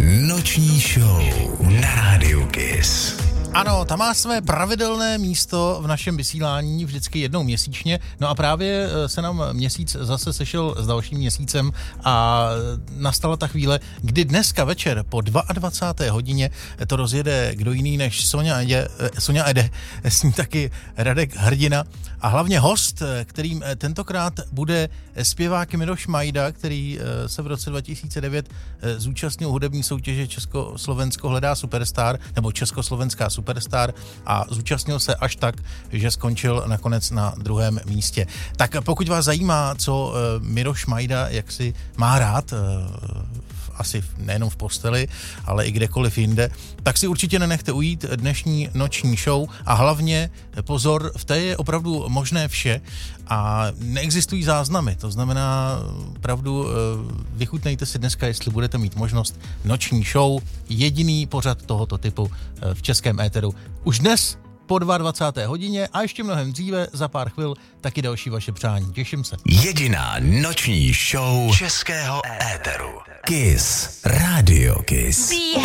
noční show na Rádiu Kiss. Ano, ta má své pravidelné místo v našem vysílání vždycky jednou měsíčně. No a právě se nám měsíc zase sešel s dalším měsícem a nastala ta chvíle, kdy dneska večer po 22. hodině to rozjede kdo jiný než Sonja Ede, s ní taky Radek Hrdina a hlavně host, kterým tentokrát bude zpěvák Miroš Majda, který se v roce 2009 zúčastnil hudební soutěže Československo hledá superstar, nebo Československá superstar a zúčastnil se až tak, že skončil nakonec na 2. místě. Tak pokud vás zajímá, co Miroš Majda jaksi má rád, asi nejenom v posteli, ale i kdekoliv jinde, tak si určitě nenechte ujít dnešní noční show a hlavně pozor, v té je opravdu možné vše a neexistují záznamy, to znamená opravdu vychutnejte si dneska, jestli budete mít možnost noční show, jediný pořad tohoto typu v českém éteru. Už dnes po 22. hodině a ještě mnohem dříve, za pár chvil, taky další vaše přání. Těším se. Jediná noční show českého éteru. Kiss. Radio Kiss.